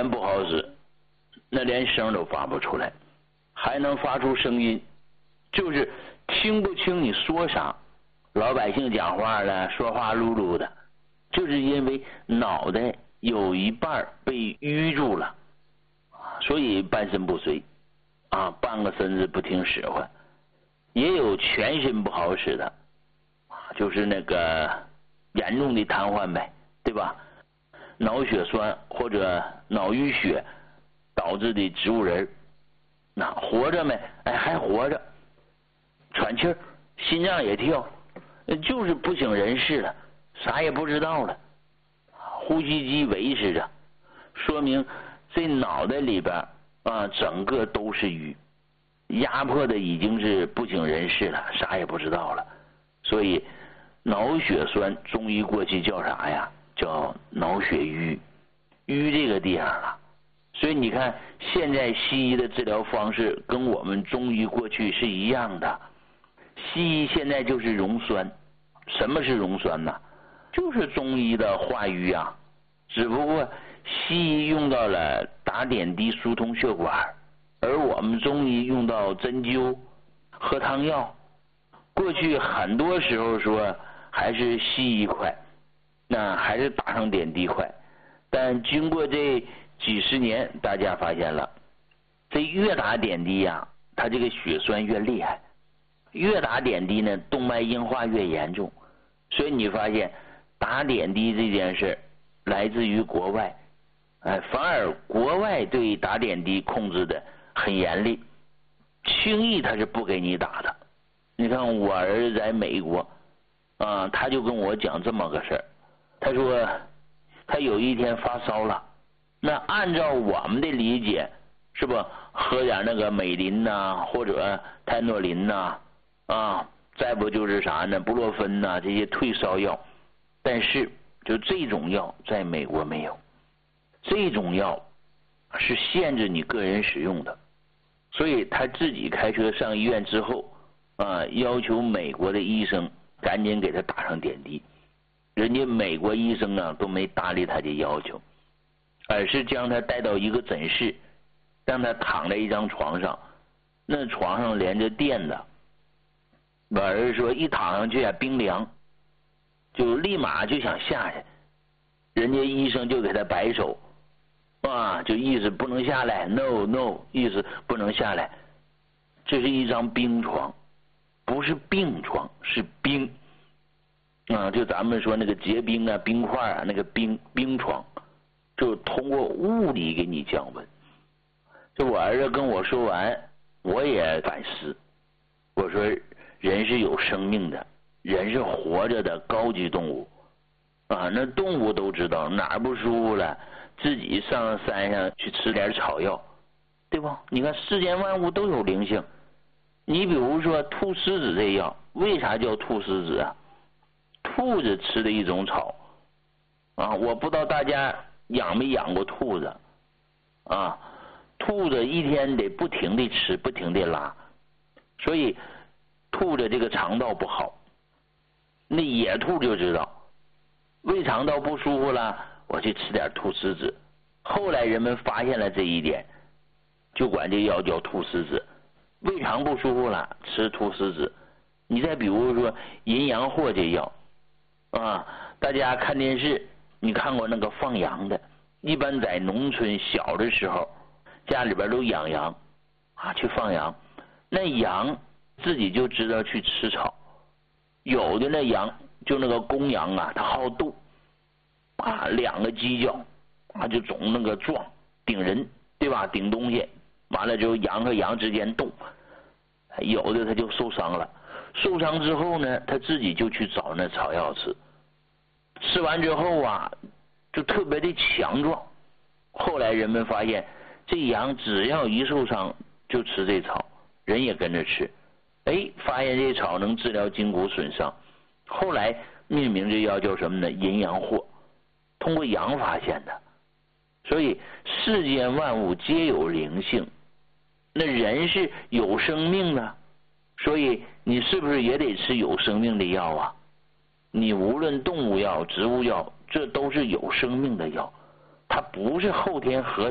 言不好使，那连声都发不出来，还能发出声音，就是听不清你说啥。老百姓讲话了，说话噜噜的，就是因为脑袋有一半被淤住了，所以半身不遂啊，半个身子不听使唤。也有全身不好使的，就是那个严重的瘫痪呗，对吧？脑血栓或者脑淤血导致的植物人，那活着没？哎，还活着，喘气儿，心脏也跳，就是不省人事了，啥也不知道了，呼吸机维持着，说明这脑袋里边啊，整个都是淤，压迫的已经是不省人事了，啥也不知道了。所以脑血栓中医过去叫啥呀？叫脑血瘀，瘀这个地方了。所以你看现在西医的治疗方式跟我们中医过去是一样的。西医现在就是溶栓。什么是溶栓呢？就是中医的化瘀啊，只不过西医用到了打点滴疏通血管，而我们中医用到针灸、喝汤药。过去很多时候说还是西医快，那还是打上点滴快，但经过这几十年，大家发现了，这越打点滴呀，它这个血栓越厉害，越打点滴呢，动脉硬化越严重。所以你发现打点滴这件事来自于国外，反而国外对打点滴控制的很严厉，轻易他是不给你打的。你看我儿子在美国啊，他就跟我讲这么个事儿，他说他有一天发烧了，那按照我们的理解是不喝点那个美林呐，或者泰诺林呐，啊，再不就是啥呢，布洛芬呐，这些退烧药。但是就这种药在美国没有，这种药是限制你个人使用的，所以他自己开车上医院之后啊，要求美国的医生赶紧给他打上点滴。人家美国医生啊都没搭理他的要求，而是将他带到一个诊室，让他躺在一张床上，那床上连着垫子。我儿子说一躺上去啊冰凉，就立马就想下去，人家医生就给他摆手啊，就意思不能下来 ，no no， 意思不能下来。这是一张冰床，不是病床，是冰啊，就咱们说那个结冰啊、冰块啊，那个冰床，就通过物理给你降温。就我儿子跟我说完，我也反思，我说人是有生命的，人是活着的高级动物啊，那动物都知道哪儿不舒服了，自己上山上去吃点草药，对吧？你看世间万物都有灵性。你比如说菟丝子这药，为啥叫菟丝子啊？兔子吃的一种草啊，我不知道大家养没养过兔子啊？兔子一天得不停地吃，不停地拉，所以兔子这个肠道不好。那野兔就知道胃肠道不舒服了，我去吃点菟丝子。后来人们发现了这一点，就管这药叫菟丝子。胃肠不舒服了，吃菟丝子。你再比如说淫羊藿这药啊，大家看电视，你看过那个放羊的，一般在农村小的时候，家里边都养羊啊，去放羊，那羊自己就知道去吃草，有的那羊就那个公羊啊，它好斗啊，两个犄角啊就总那个撞顶人，对吧？顶东西，完了之后羊和羊之间斗，有的它就受伤了，受伤之后呢，它自己就去找那草药吃，吃完之后啊就特别的强壮。后来人们发现这羊只要一受伤就吃这草，人也跟着吃，发现这草能治疗筋骨损伤，后来命名这药叫什么呢？淫羊藿，通过羊发现的。所以世间万物皆有灵性，那人是有生命的，所以你是不是也得吃有生命的药啊？你无论动物药、植物药，这都是有生命的药，它不是后天合